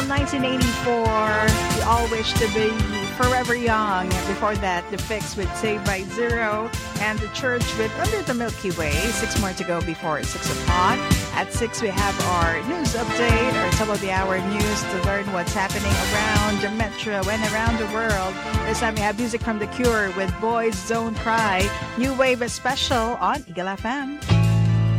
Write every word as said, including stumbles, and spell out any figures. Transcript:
from nineteen eighty-four, We All Wish to Be Forever Young. And before that, The Fix with Saved by Zero, and The Church with Under the Milky Way. Six more to go before six o'clock. At six, we have our news update, our top of the hour news to learn what's happening around the metro and around the world. This time we have music from The Cure with Boys Don't Cry. New Wave special on Eagle F M.